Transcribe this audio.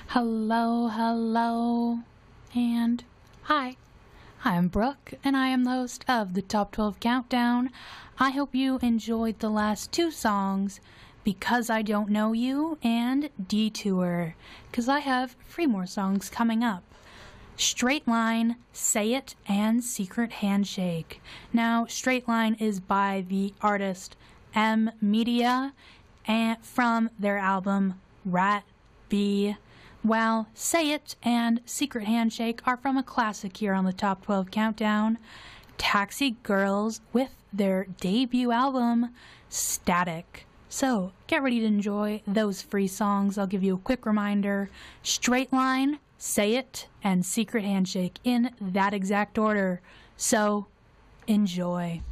Hello, hello, and hi. I'm Brooke, and I am the host of the Top 12 Countdown. I hope you enjoyed the last two songs, Because I Don't Know You and Detour, because I have 3 more songs coming up. Straight Line, Say It, and Secret Handshake. Now, Straight Line is by the artist M Media and from their album Rat B. While Say It and Secret Handshake are from a classic here on the Top 12 Countdown, Taxi Girls with their debut album, Static. So, get ready to enjoy those free songs. I'll give you a quick reminder. Straight Line, Say It, and Secret Handshake in that exact order. So, enjoy.